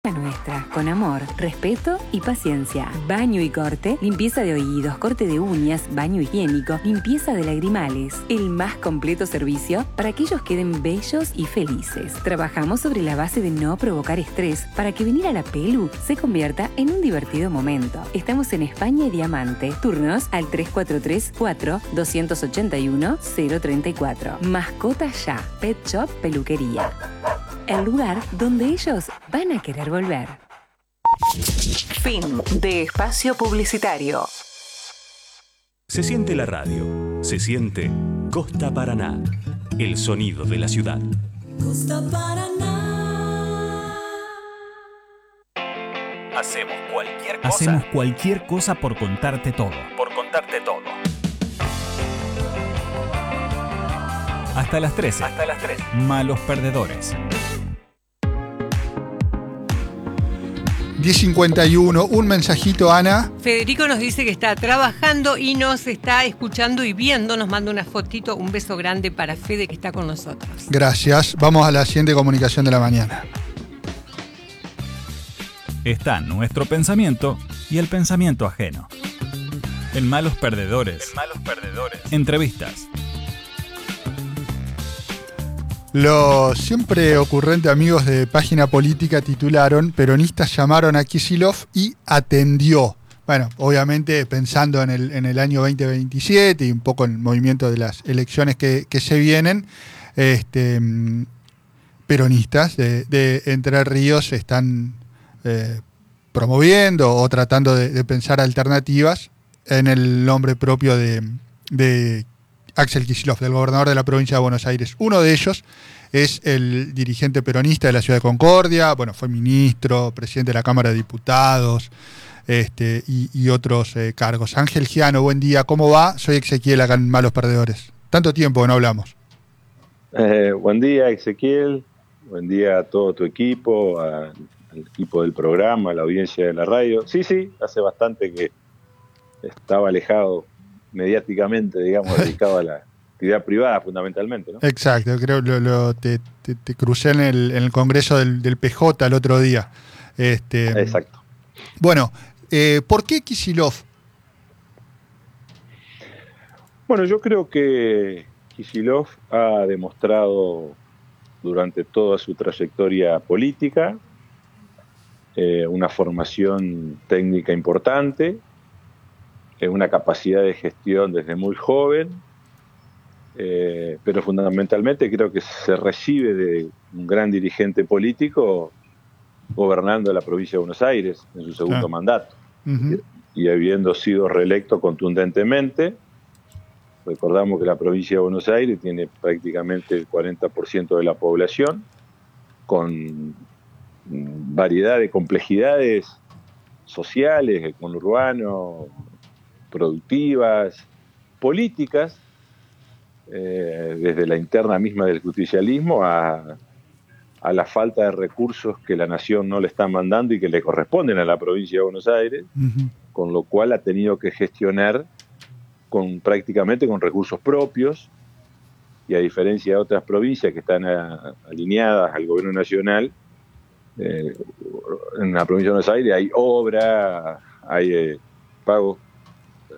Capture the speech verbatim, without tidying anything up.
La nuestra, con amor, respeto y paciencia. Baño y corte, limpieza de oídos, corte de uñas, baño higiénico, limpieza de lagrimales. El más completo servicio para que ellos queden bellos y felices. Trabajamos sobre la base de no provocar estrés para que venir a la Pelu se convierta en un divertido momento. Estamos en España y Diamante. Turnos al tres cuatro tres, cuatro, dos ocho uno, cero tres cuatro. Mascotas Ya, Pet Shop Peluquería. El lugar donde ellos van a querer volver. Fin de espacio publicitario. Se siente la radio, se siente Costa Paraná, el sonido de la ciudad. Costa Paraná. Hacemos cualquier cosa. Hacemos cualquier cosa por contarte todo. Por contarte todo. Hasta las trece. Hasta las tres. Malos perdedores. diez cincuenta y uno, un mensajito, Ana. Federico nos dice que está trabajando y nos está escuchando y viendo. Nos manda una fotito, un beso grande para Fede que está con nosotros. Gracias. Vamos a la siguiente comunicación de la mañana. Está nuestro pensamiento y el pensamiento ajeno. En Malos Perdedores. En Malos Perdedores. Entrevistas. Los siempre ocurrentes amigos de Página Política titularon "Peronistas llamaron a Kicillof y atendió". Bueno, obviamente pensando en el, en el año veinte veintisiete y un poco en el movimiento de las elecciones que, que se vienen, este, peronistas de, de Entre Ríos están eh, promoviendo o tratando de, de pensar alternativas en el nombre propio de, de Axel Kicillof, del gobernador de la provincia de Buenos Aires. Uno de ellos es el dirigente peronista de la ciudad de Concordia, bueno, fue ministro, presidente de la Cámara de Diputados, este, y, y otros eh, cargos. Ángel Giano, buen día, ¿cómo va? Soy Ezequiel acá en Malos Perdedores. Tanto tiempo que no hablamos. Eh, buen día, Ezequiel, buen día a todo tu equipo, a, al equipo del programa, a la audiencia de la radio. Sí, sí, hace bastante que estaba alejado mediáticamente, digamos, dedicado a la actividad privada fundamentalmente, ¿no? Exacto, creo que lo, lo, te, te, te crucé en el, en el congreso del, del P J el otro día. Este, Exacto. Bueno, eh, ¿por qué Kicillof? Bueno, yo creo que Kicillof ha demostrado durante toda su trayectoria política eh, una formación técnica importante, una capacidad de gestión desde muy joven, eh, pero fundamentalmente creo que se recibe de un gran dirigente político gobernando la provincia de Buenos Aires en su segundo ah. mandato. Uh-huh. y, y habiendo sido reelecto contundentemente. Recordamos que la provincia de Buenos Aires tiene prácticamente el cuarenta por ciento de la población, con variedad de complejidades sociales, el conurbano, productivas, políticas, eh, desde la interna misma del justicialismo a, a la falta de recursos que la nación no le está mandando y que le corresponden a la provincia de Buenos Aires, uh-huh. con lo cual ha tenido que gestionar con prácticamente con recursos propios, y a diferencia de otras provincias que están a, alineadas al gobierno nacional, eh, en la provincia de Buenos Aires hay obra, hay eh, pagos